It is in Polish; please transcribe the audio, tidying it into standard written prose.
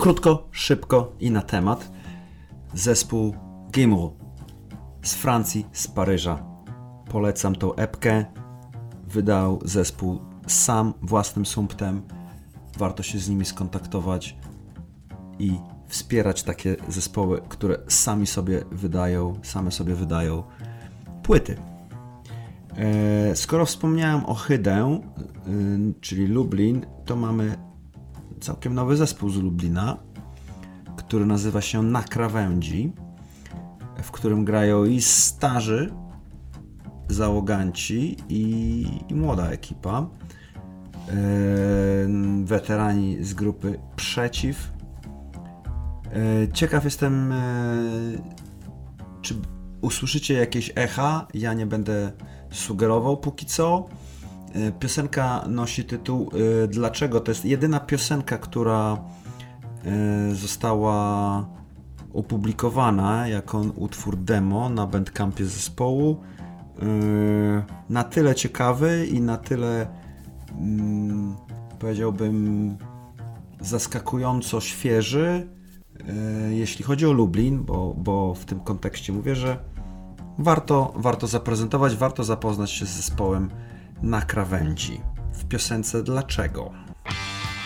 Krótko, szybko i na temat. Zespół Gimel z Francji, z Paryża. Polecam tą epkę. Wydał zespół sam, własnym sumptem. Warto się z nimi skontaktować i wspierać takie zespoły, które same sobie wydają płyty. Skoro wspomniałem o Hydę, czyli Lublin, to mamy całkiem nowy zespół z Lublina, który nazywa się Na Krawędzi, w którym grają i starzy załoganci i młoda ekipa. Weterani z grupy Przeciw. Ciekaw jestem, czy usłyszycie jakieś echa. Ja nie będę sugerował póki co. Piosenka nosi tytuł Dlaczego? To jest jedyna piosenka, która została opublikowana jako utwór demo na Bandcampie zespołu. Na tyle ciekawy i na tyle powiedziałbym zaskakująco świeży, jeśli chodzi o Lublin, bo w tym kontekście mówię, że warto zaprezentować, warto zapoznać się z zespołem Na Krawędzi w piosence Dlaczego?